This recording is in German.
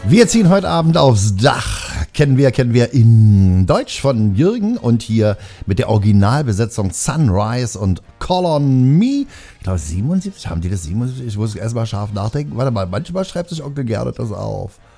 Wir ziehen heute Abend aufs Dach. Kennen wir in Deutsch von Jürgen und hier mit der Originalbesetzung Sunrise und Call on Me. Ich glaube 77, haben die das 77? Ich muss erstmal scharf nachdenken. Warte mal, manchmal schreibt sich Onkel Gerhard das auf.